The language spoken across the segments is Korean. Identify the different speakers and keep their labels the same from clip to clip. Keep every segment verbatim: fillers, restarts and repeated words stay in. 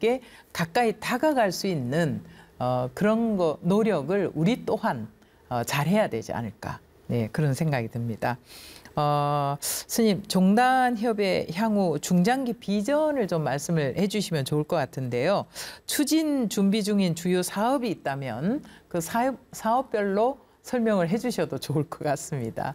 Speaker 1: 사람들에게 가까이 다가갈 수 있는 어, 그런 거 노력을 우리 또한 어, 잘해야 되지 않을까. 네, 그런 생각이 듭니다. 어, 스님, 종단협의 향후 중장기 비전을 좀 말씀을 해주시면 좋을 것 같은데요. 추진 준비 중인 주요 사업이 있다면 그 사업, 사업별로 설명을 해주셔도 좋을 것 같습니다.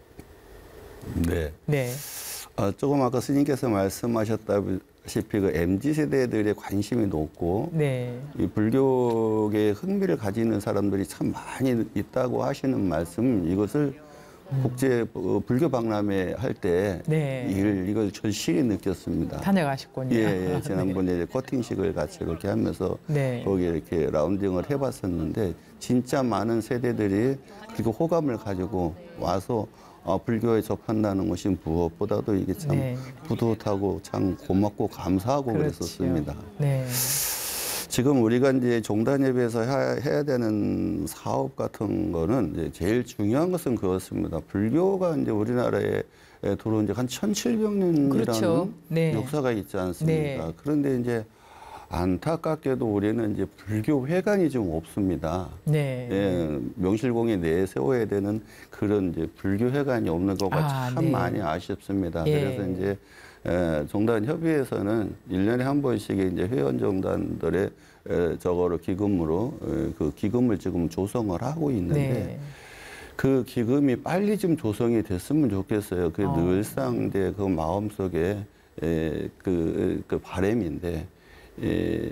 Speaker 2: 네.
Speaker 1: 네.
Speaker 2: 어, 조금 아까 스님께서 말씀하셨다시피 그 엠지 세대들의 관심이 높고
Speaker 1: 네.
Speaker 2: 이 불교계에 흥미를 가지는 사람들이 참 많이 있다고 하시는 말씀, 이것을 음. 국제 불교 박람회 할 때
Speaker 1: 네.
Speaker 2: 이걸, 이걸 절실히 느꼈습니다.
Speaker 1: 다녀가셨군요.
Speaker 2: 예, 예. 지난번에
Speaker 1: 네.
Speaker 2: 커팅식을 같이 이렇게 하면서
Speaker 1: 네.
Speaker 2: 거기 이렇게 라운딩을 해봤었는데 진짜 많은 세대들이 그리고 호감을 가지고 와서 어, 불교에 접한다는 것이 무엇보다도 이게 참
Speaker 1: 네.
Speaker 2: 뿌듯하고 참 고맙고 감사하고
Speaker 1: 그렇죠.
Speaker 2: 그랬었습니다.
Speaker 1: 네.
Speaker 2: 지금 우리가 이제 종단협의회에서 해야 되는 사업 같은 거는 이제 제일 중요한 것은 그렇습니다. 불교가 이제 우리나라에 들어온 지 한 천칠백 년이라는
Speaker 1: 그렇죠. 네.
Speaker 2: 역사가 있지 않습니까?
Speaker 1: 네.
Speaker 2: 그런데 이제 안타깝게도 우리는 이제 불교 회관이 좀 없습니다.
Speaker 1: 네.
Speaker 2: 예, 명실공히 내세워야 되는 그런 이제 불교 회관이 없는 거가
Speaker 1: 아,
Speaker 2: 참
Speaker 1: 네.
Speaker 2: 많이 아쉽습니다.
Speaker 1: 예.
Speaker 2: 그래서 이제 에, 종단협의회에서는 일 년에 한 번씩 이제 회원정단들의 에, 저거로 기금으로 에, 그 기금을 지금 조성을 하고 있는데
Speaker 1: 네.
Speaker 2: 그 기금이 빨리 좀 조성이 됐으면 좋겠어요. 그
Speaker 1: 어.
Speaker 2: 늘상 이제 그 마음속에 에, 그, 그 바람인데 에,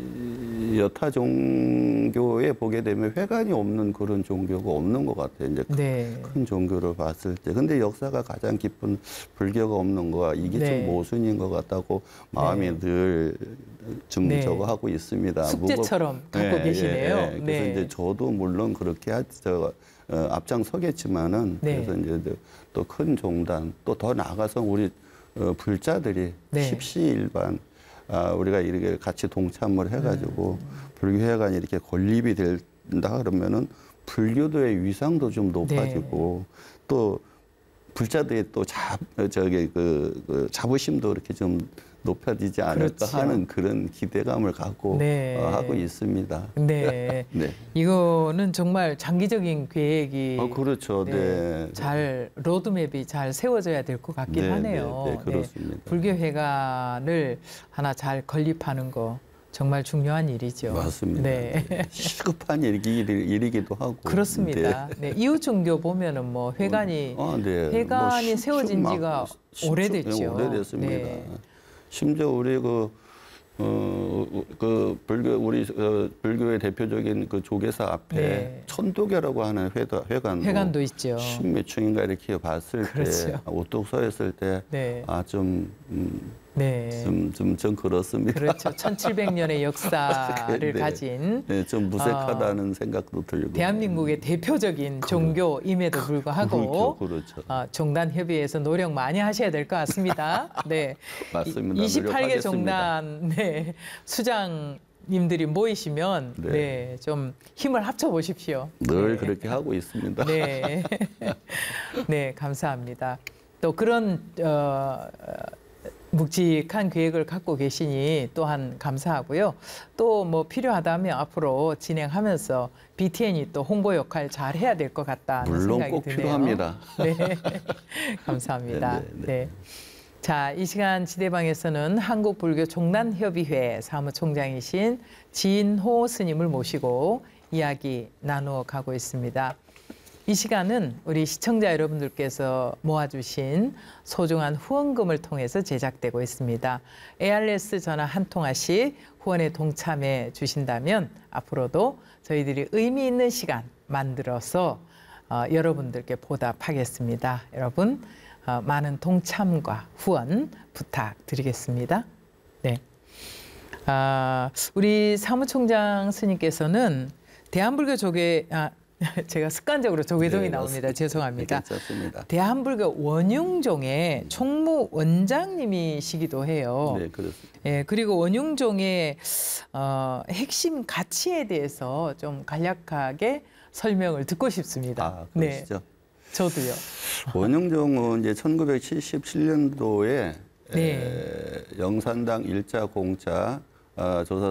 Speaker 2: 여타 종교에 보게 되면 회관이 없는 그런 종교가 없는 것 같아요. 이제
Speaker 1: 네.
Speaker 2: 큰 종교를 봤을 때. 근데 역사가 가장 깊은 불교가 없는 거와 이게
Speaker 1: 네.
Speaker 2: 좀 모순인 것 같다고 마음이
Speaker 1: 네.
Speaker 2: 늘 좀
Speaker 1: 네.
Speaker 2: 저거 하고 있습니다.
Speaker 1: 숙제처럼
Speaker 2: 무겁...
Speaker 1: 갖고
Speaker 2: 네,
Speaker 1: 계시네요.
Speaker 2: 예, 예. 그래서
Speaker 1: 네.
Speaker 2: 이제 저도 물론 그렇게 하, 저, 어, 앞장서겠지만은
Speaker 1: 네.
Speaker 2: 그래서 이제 또 큰 종단 또 더 나아가서 우리 어, 불자들이
Speaker 1: 네.
Speaker 2: 십시일반 아, 우리가 이렇게 같이 동참을 해가지고
Speaker 1: 음.
Speaker 2: 불교회관이 이렇게 건립이 된다 그러면은 불교도의 위상도 좀 높아지고
Speaker 1: 네.
Speaker 2: 또 불자들의 또 잡, 저기 그, 그 자부심도 이렇게 좀 높아지지 않을까
Speaker 1: 그렇죠.
Speaker 2: 하는 그런 기대감을 갖고
Speaker 1: 네.
Speaker 2: 어, 하고 있습니다.
Speaker 1: 네.
Speaker 2: 네.
Speaker 1: 이거는 정말 장기적인 계획이
Speaker 2: 어, 그렇죠.
Speaker 1: 네.
Speaker 2: 네.
Speaker 1: 잘 로드맵이 잘 세워져야 될 것 같긴
Speaker 2: 네,
Speaker 1: 하네요.
Speaker 2: 네, 네, 그렇습니다.
Speaker 1: 네. 불교회관을 하나 잘 건립하는 거 정말 중요한 일이죠.
Speaker 2: 맞습니다.
Speaker 1: 네.
Speaker 2: 네. 시급한 일이기, 일이기도 하고.
Speaker 1: 그렇습니다. 네. 네. 이웃 종교 보면은 뭐 회관이
Speaker 2: 아, 네.
Speaker 1: 회관이
Speaker 2: 뭐
Speaker 1: 세워진 지가 오래됐죠.
Speaker 2: 오래됐습니다.
Speaker 1: 네.
Speaker 2: 심지어 우리 그, 어, 그 불교, 우리 어, 불교의 대표적인 그 조계사 앞에
Speaker 1: 네.
Speaker 2: 천도교라고 하는 회도, 회관도,
Speaker 1: 회관도 있죠.
Speaker 2: 십몇 층인가 이렇게 봤을
Speaker 1: 그렇죠.
Speaker 2: 때, 우뚝 서 있을 때,
Speaker 1: 네.
Speaker 2: 아, 좀, 음,
Speaker 1: 네.
Speaker 2: 좀, 좀, 좀 그렇습니다.
Speaker 1: 그렇죠. 천칠백 년의 역사를
Speaker 2: 네.
Speaker 1: 가진
Speaker 2: 네, 좀 무색하다는 어, 생각도 들고.
Speaker 1: 대한민국의 대표적인
Speaker 2: 그,
Speaker 1: 종교임에도 불구하고
Speaker 2: 그렇죠, 그렇죠.
Speaker 1: 어, 종단협의회에서 노력 많이 하셔야 될 것 같습니다. 네,
Speaker 2: 맞습니다.
Speaker 1: 이십팔 개
Speaker 2: 노력하겠습니다.
Speaker 1: 종단 네, 수장님들이 모이시면 네. 네, 좀 힘을 합쳐 보십시오.
Speaker 2: 늘
Speaker 1: 네.
Speaker 2: 그렇게 하고 있습니다.
Speaker 1: 네, 네, 감사합니다. 또 그런 어, 묵직한 계획을 갖고 계시니 또한 감사하고요. 또 뭐 필요하다면 앞으로 진행하면서 비티엔이 또 홍보 역할 잘 해야 될 것 같다는
Speaker 2: 물론
Speaker 1: 생각이
Speaker 2: 꼭
Speaker 1: 드네요.
Speaker 2: 필요합니다.
Speaker 1: 네, 감사합니다.
Speaker 2: 네, 네, 네.
Speaker 1: 네. 자, 이 시간 지대방에서는 한국불교종단협의회 사무총장이신 진호 스님을 모시고 이야기 나누어 가고 있습니다. 이 시간은 우리 시청자 여러분들께서 모아주신 소중한 후원금을 통해서 제작되고 있습니다. 에이알에스 전화 한 통화씩 후원에 동참해 주신다면 앞으로도 저희들이 의미 있는 시간 만들어서 어, 여러분들께 보답하겠습니다. 여러분 어, 많은 동참과 후원 부탁드리겠습니다. 네, 아, 우리 사무총장 스님께서는 대한불교 조계 아, 제가 습관적으로 조계종이 네, 나옵니다. 죄송합니다.
Speaker 2: 괜찮습니다.
Speaker 1: 대한불교 원융종의 총무 원장님이시기도 해요.
Speaker 2: 네, 그렇습니다.
Speaker 1: 예, 그리고 원융종의 어, 핵심 가치에 대해서 좀 간략하게 설명을 듣고 싶습니다.
Speaker 2: 아, 그러시죠?
Speaker 1: 네, 저도요.
Speaker 2: 원융종은 이제 천구백칠십칠 년도에
Speaker 1: 네.
Speaker 2: 에, 영산당 일자 공자 아, 조사